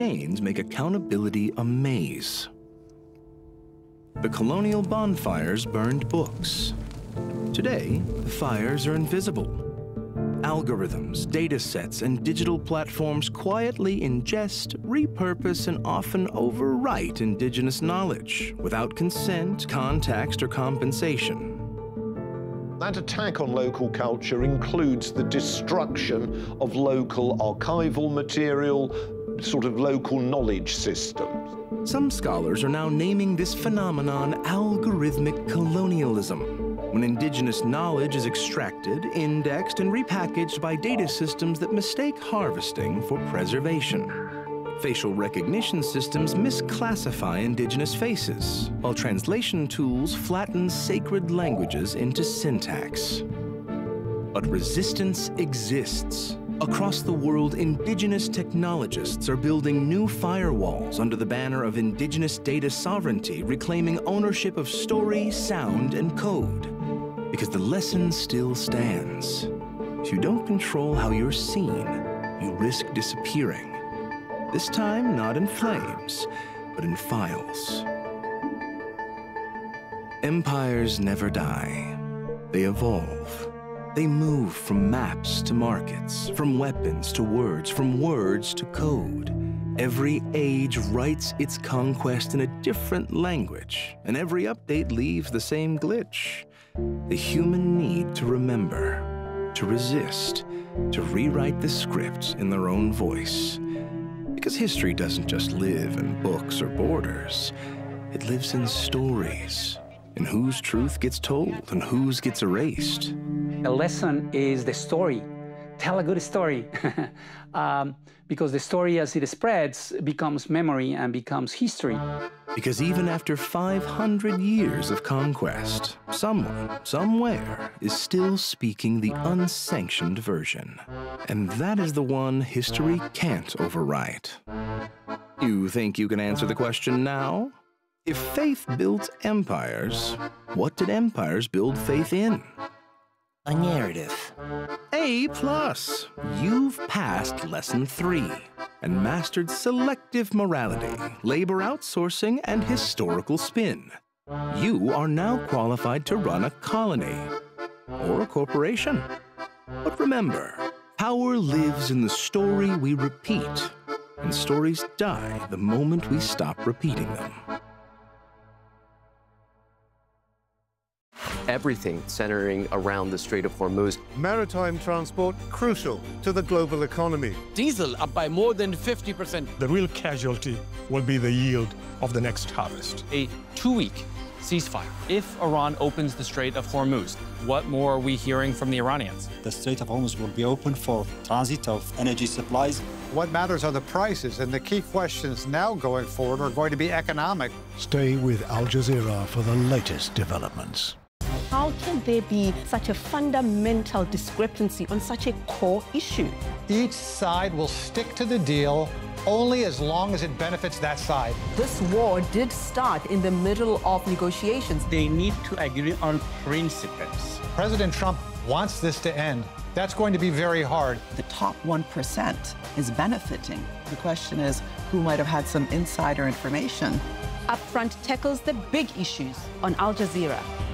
chains make accountability a maze. The colonial bonfires burned books. Today, the fires are invisible. Algorithms, data sets, and digital platforms quietly ingest, repurpose, and often overwrite indigenous knowledge without consent, context, or compensation. That attack on local culture includes the destruction of local archival material, sort of local knowledge systems. Some scholars are now naming this phenomenon algorithmic colonialism, when indigenous knowledge is extracted, indexed, and repackaged by data systems that mistake harvesting for preservation. Facial recognition systems misclassify indigenous faces, while translation tools flatten sacred languages into syntax. But resistance exists. Across the world, indigenous technologists are building new firewalls under the banner of indigenous data sovereignty, reclaiming ownership of story, sound, and code. Because the lesson still stands. If you don't control how you're seen, you risk disappearing. This time, not in flames, but in files. Empires never die. They evolve. They move from maps to markets, from weapons to words, from words to code. Every age writes its conquest in a different language, and every update leaves the same glitch. The human need to remember, to resist, to rewrite the script in their own voice. Because history doesn't just live in books or borders. It lives in stories, in whose truth gets told and whose gets erased. The lesson is the story. Tell a good story. Because the story, as it spreads, becomes memory and becomes history. Because even after 500 years of conquest, someone, somewhere, is still speaking the unsanctioned version. And that is the one history can't overwrite. You think you can answer the question now? If faith built empires, what did empires build faith in? A narrative. A+. You've passed lesson 3 and mastered selective morality, labor outsourcing, and historical spin. You are now qualified to run a colony or a corporation. But remember, power lives in the story we repeat, and stories die the moment we stop repeating them. Everything centering around the Strait of Hormuz. Maritime transport crucial to the global economy. Diesel up by more than 50%. The real casualty will be the yield of the next harvest. A 2-week ceasefire. If Iran opens the Strait of Hormuz, what more are we hearing from the Iranians? The Strait of Hormuz will be open for transit of energy supplies. What matters are the prices, and the key questions now going forward are going to be economic. Stay with Al Jazeera for the latest developments. How can there be such a fundamental discrepancy on such a core issue? Each side will stick to the deal only as long as it benefits that side. This war did start in the middle of negotiations. They need to agree on principles. President Trump wants this to end. That's going to be very hard. The top 1% is benefiting. The question is, who might have had some insider information? Upfront tackles the big issues on Al Jazeera.